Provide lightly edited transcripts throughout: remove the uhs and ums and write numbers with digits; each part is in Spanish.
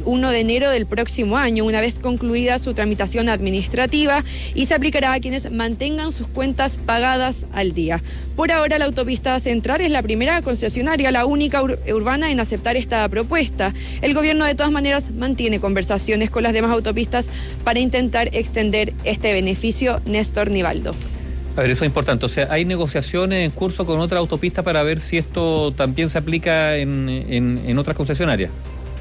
1 de enero del próximo año, una vez concluida su tramitación administrativa, y se aplicará a quienes mantengan sus cuentas pagadas al día. Por ahora, la autopista central es la primera concesionaria, la única urbana en aceptar esta propuesta. El gobierno, de todas maneras, mantiene conversaciones con las demás autopistas para intentar extender este beneficio. Néstor Nivaldo. A ver, eso es importante. O sea, hay negociaciones en curso con otra autopista para ver si esto también se aplica en otras concesionarias.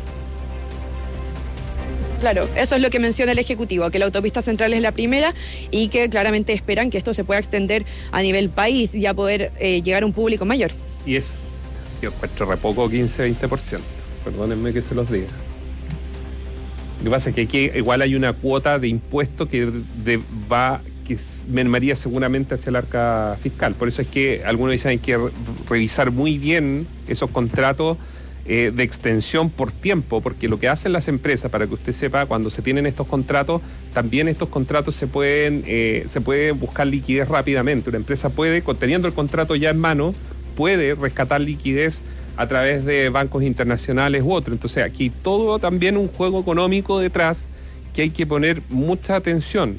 Claro, eso es lo que menciona el Ejecutivo, que la autopista central es la primera y que claramente esperan que esto se pueda extender a nivel país y a poder llegar a un público mayor. Y yo encuentro re poco, 15-20%. Perdónenme que se los diga. Lo que pasa es que aquí igual hay una cuota de impuesto que mermaría seguramente hacia el arca fiscal. Por eso es que algunos dicen que hay que revisar muy bien esos contratos de extensión por tiempo, porque lo que hacen las empresas, para que usted sepa, cuando se tienen estos contratos, también estos contratos se pueden buscar liquidez rápidamente. Una empresa puede, teniendo el contrato ya en mano, puede rescatar liquidez a través de bancos internacionales u otros. Entonces aquí todo también un juego económico detrás que hay que poner mucha atención.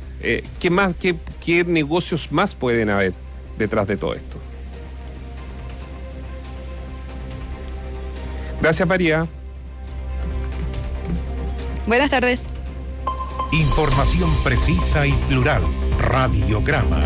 ¿Qué negocios más pueden haber detrás de todo esto? Gracias, María. Buenas tardes. Información precisa y plural. Radiograma.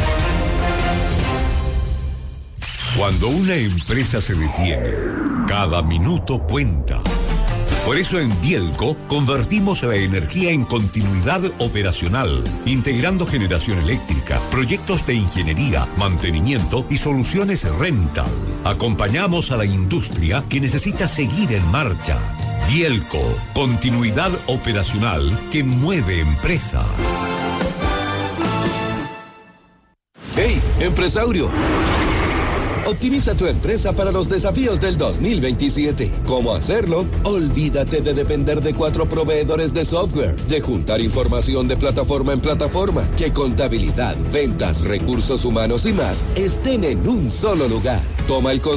Cuando una empresa se detiene, cada minuto cuenta. Por eso en Bielco convertimos la energía en continuidad operacional, integrando generación eléctrica, proyectos de ingeniería, mantenimiento y soluciones rental. Acompañamos a la industria que necesita seguir en marcha. Bielco, continuidad operacional que mueve empresas. ¡Hey, empresario! Optimiza tu empresa para los desafíos del 2027. ¿Cómo hacerlo? Olvídate de depender de 4 proveedores de software, de juntar información de plataforma en plataforma, que contabilidad, ventas, recursos humanos y más estén en un solo lugar. Toma el control